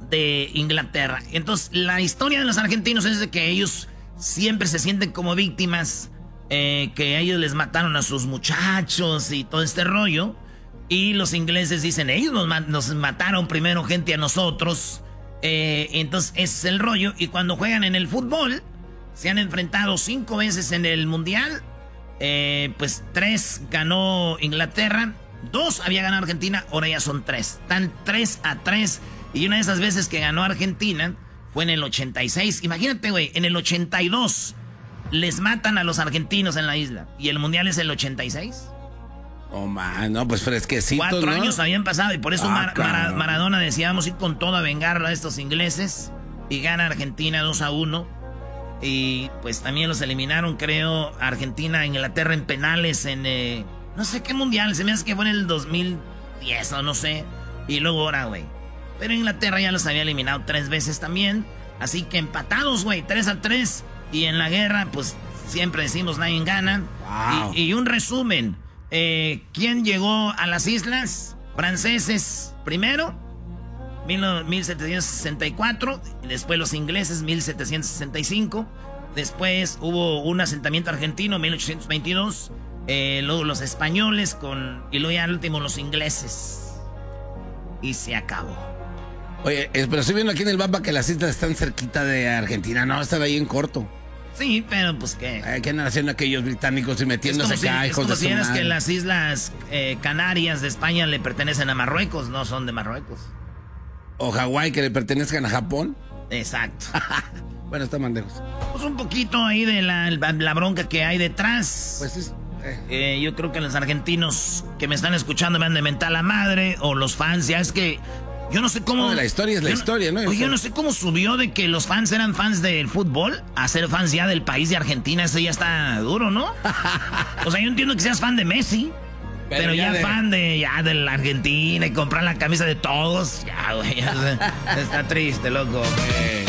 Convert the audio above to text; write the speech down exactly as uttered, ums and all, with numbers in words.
de Inglaterra. Entonces, la historia de los argentinos es de que ellos siempre se sienten como víctimas, eh, que a ellos les mataron a sus muchachos y todo este rollo. Y los ingleses dicen, ellos nos, ma- nos mataron primero gente a nosotros. Eh, entonces, ese es el rollo. Y cuando juegan en el fútbol, se han enfrentado cinco veces en el Mundial. Eh, pues tres ganó Inglaterra, dos había ganado Argentina, ahora ya son tres. Están tres a tres. Y una de esas veces que ganó Argentina fue en el ochenta y seis. Imagínate, güey, en el ochenta y dos les matan a los argentinos en la isla. Y el Mundial es el ochenta y seis. Oh, man, no, pues fresquecitos, Cuatro ¿no? años habían pasado y por eso Ah, Mar- Mar- cabrón. Maradona decía, vamos a ir con todo a vengar a estos ingleses. Y gana Argentina dos a uno. Y pues también los eliminaron, creo, Argentina, Inglaterra en penales en... Eh, no sé qué mundial, se me hace que fue en el dos mil diez o no sé. Y luego ahora, güey. Pero Inglaterra ya los había eliminado tres veces también. Así que empatados, güey, tres a tres. Y en la guerra, pues siempre decimos nadie gana. Wow. Y, y un resumen. Eh, ¿Quién llegó a las islas? Franceses primero, mil setecientos sesenta y cuatro. Y después los ingleses, mil setecientos sesenta y cinco. Después hubo un asentamiento argentino, mil ochocientos veintidós. Eh, luego los españoles con... Y luego ya al último los ingleses. Y se acabó. Oye, es- pero estoy viendo aquí en el mapa que las islas están cerquita de Argentina. No, están ahí en corto. Sí, pero pues qué. Ay, ¿qué andan haciendo aquellos británicos y Es metiéndose como si, acá, es hijos como de si su vieras madre? que las islas eh, Canarias de España le pertenecen a Marruecos, no son de Marruecos. O Hawái, que le pertenezcan a Japón. Exacto. Bueno, está más lejos. Pues un poquito ahí de la, la bronca que hay detrás. Pues es... eh. Eh, yo creo que los argentinos que me están escuchando me han de mentar la madre, o los fans, ya es que yo no sé cómo... No, la historia es la yo historia, ¿no? Oye, yo no sé cómo subió de que los fans eran fans del fútbol a ser fans ya del país de Argentina. Eso ya está duro, ¿no? O sea, yo entiendo que seas fan de Messi, pero, Pero ya, ya de- fan de ya de la Argentina y comprar la camisa de todos. Ya, güey, ya, está triste, loco. Eh.